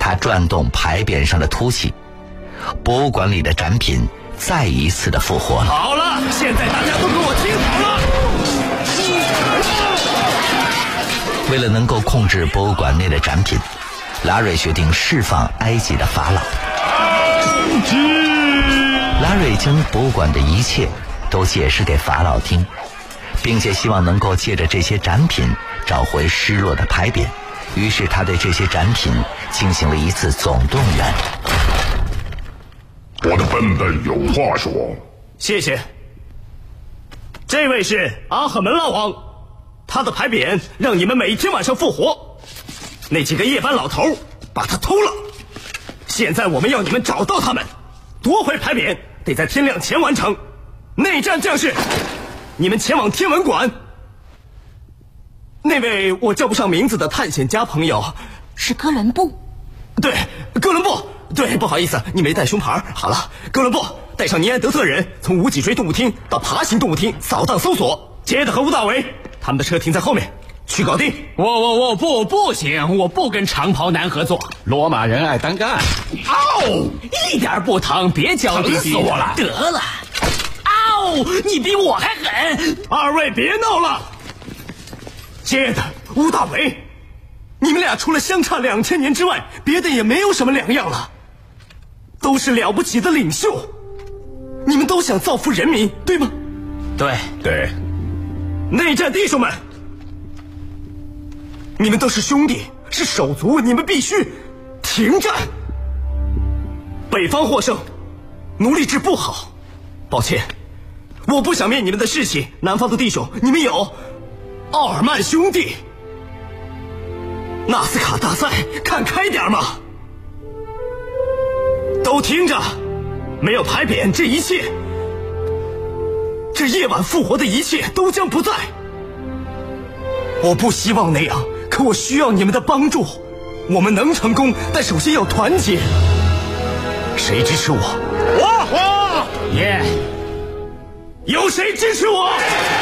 他转动牌匾上的凸起，博物馆里的展品再一次的复活了。 好了，现在大家都给我听好了。 为了能够控制博物馆内的展品，拉瑞决定释放埃及的法老。拉瑞将博物馆的一切都解释给法老听，并且希望能够借着这些展品找回失落的牌匾。于是他对这些展品进行了一次总动员。 我的笨笨有话说。 谢谢。这位是阿赫门拉王，他的牌匾让你们每天晚上复活。那几个夜班老头把他偷了，现在我们要你们找到他们，夺回牌匾，得在天亮前完成。内战将士，你们前往天文馆。那位我叫不上名字的探险家朋友是哥伦布。 对，哥伦布。对，不好意思，你没带胸牌。好了，哥伦布带上尼安德特人，从无脊椎动物厅到爬行动物厅扫荡搜索。杰德和乌大维，他们的车停在后面，去搞定。 我不行，我不跟长袍男合作。罗马人爱单干。嗷，一点不疼，别娇滴滴。 疼死我了。 得了。嗷，你比我还狠。 二位别闹了。杰德，乌大维，你们俩除了相差2000年之外，别的也没有什么两样了。都是了不起的领袖，你们都想造福人民，对吗？ 对。 内战弟兄们，你们都是兄弟，是手足，你们必须停战。北方获胜，奴隶制不好。抱歉，我不想灭你们的士气。南方的弟兄，你们有奥尔曼兄弟、纳斯卡大赛，看开点嘛！都听着，没有牌匾，这一切，这夜晚复活的一切都将不在。我不希望那样，可我需要你们的帮助。我们能成功，但首先要团结。谁支持我？我耶！ 有谁支持我？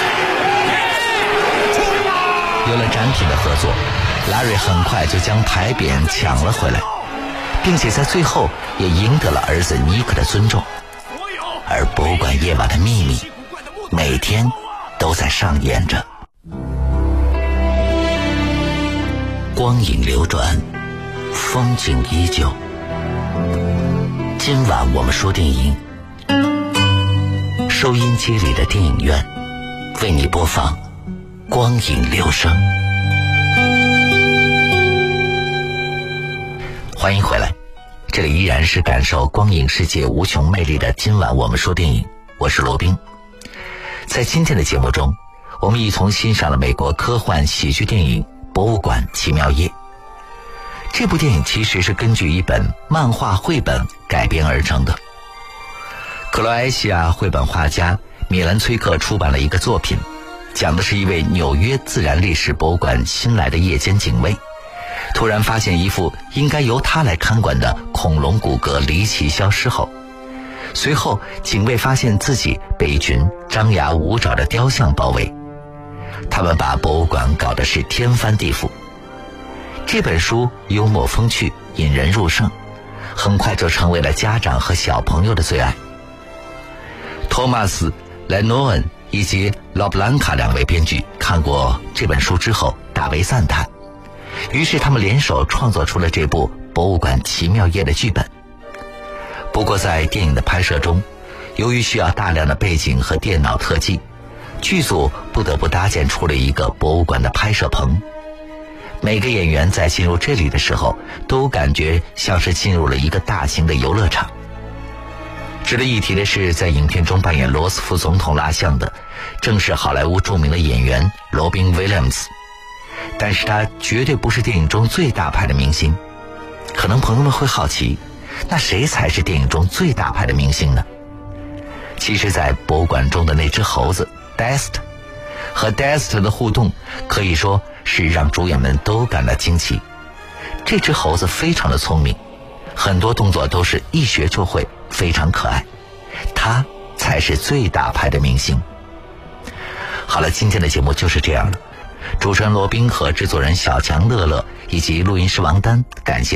有了展品的合作，拉瑞很快就将牌匾抢了回来，并且在最后也赢得了儿子尼克的尊重。而博物馆夜晚的秘密每天都在上演着。光影流转，风景依旧。今晚我们说电影，收音机里的电影院为你播放光影流声。欢迎回来，这里依然是感受光影世界无穷魅力的今晚我们说电影，我是罗宾。在今天的节目中，我们一同欣赏了美国科幻喜剧电影《博物馆奇妙夜》。这部电影其实是根据一本漫画绘本改编而成的。克罗埃西亚绘本画家米兰崔克出版了一个作品，讲的是一位纽约自然历史博物馆新来的夜间警卫，突然发现一副应该由他来看管的恐龙骨骼离奇消失后，随后警卫发现自己被一群张牙舞爪的雕像包围，他们把博物馆搞得是天翻地覆。这本书幽默风趣，引人入胜，很快就成为了家长和小朋友的最爱。托马斯·莱诺恩以及劳布兰卡两位编剧看过这本书之后大为赞叹，于是他们联手创作出了这部《博物馆奇妙夜》的剧本。不过在电影的拍摄中，由于需要大量的背景和电脑特技，剧组不得不搭建出了一个博物馆的拍摄棚。每个演员在进入这里的时候，都感觉像是进入了一个大型的游乐场。值得一提的是，在影片中扮演罗斯福总统蜡像的正是好莱坞著名的演员罗宾·威廉姆斯，但是他绝对不是电影中最大牌的明星。可能朋友们会好奇，那谁才是电影中最大牌的明星呢？其实在博物馆中的那只猴子 Dest 和 Dest 的互动可以说是让主演们都感到惊奇。这只猴子非常的聪明，很多动作都是一学就会，非常可爱，他才是最大牌的明星。好了，今天的节目就是这样了。主持人罗宾和制作人小强、乐乐以及录音师王丹，感谢